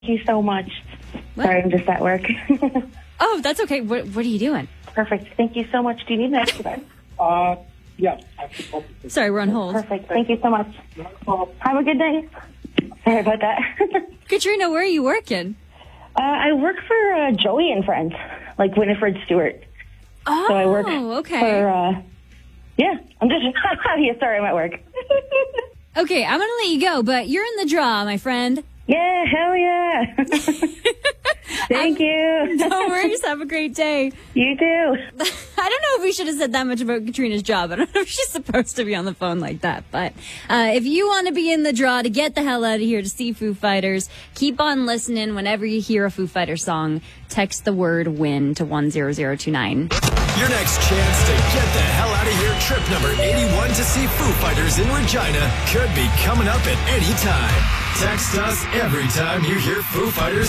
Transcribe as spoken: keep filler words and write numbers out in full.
Thank you so much. What? Sorry, I'm just at work. Oh, that's okay. What, what are you doing? Perfect. Thank you so much. Do you need an extra bed? Uh, yeah. I can Sorry, we're on hold. Perfect. Thank you so much. Have a good day. Sorry about that. Katrina, where are you working? uh, I work for uh, Joey and Friends, like Winifred Stewart. Oh, So I work okay. for, uh, yeah, I'm just, yeah, sorry, I'm at work. Okay, I'm going to let you go, but you're in the draw, my friend. Yeah, hell yeah. Thank you. No worries. Have a great day. You too. I don't know if we should have said that much about Katrina's job. I don't know if she's supposed to be on the phone like that. But uh, if you want to be in the draw to get the hell out of here to see Foo Fighters, keep on listening. Whenever you hear a Foo Fighters song, text the word WIN to one zero zero two nine. Your next chance to get the hell out of here, trip number eighty-one to see Foo Fighters in Regina, could be coming up at any time. Text us every time you hear Foo Fighters